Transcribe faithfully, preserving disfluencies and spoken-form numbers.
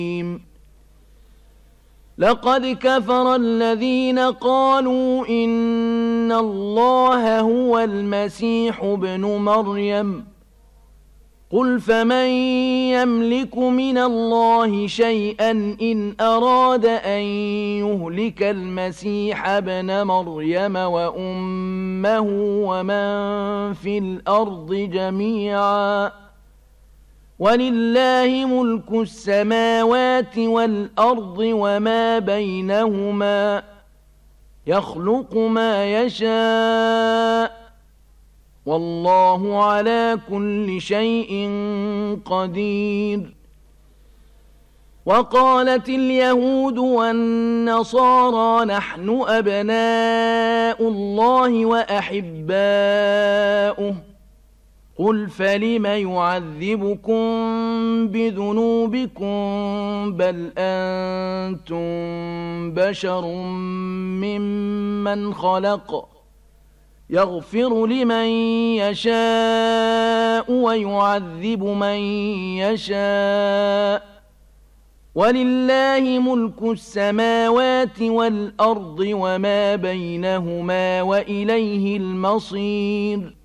لقد كفر الذين قالوا إن الله هو المسيح ابن مريم قل فمن يملك من الله شيئا إن أراد أن يهلك المسيح ابن مريم وأمه ومن في الأرض جميعا ولله ملك السماوات والأرض وما بينهما يخلق ما يشاء والله على كل شيء قدير. وقالت اليهود والنصارى نحن أبناء الله وأحباؤه قل فلم يعذبكم بذنوبكم بل أنتم بشر ممن خلق يغفر لمن يشاء ويعذب من يشاء ولله ملك السماوات والأرض وما بينهما وإليه المصير.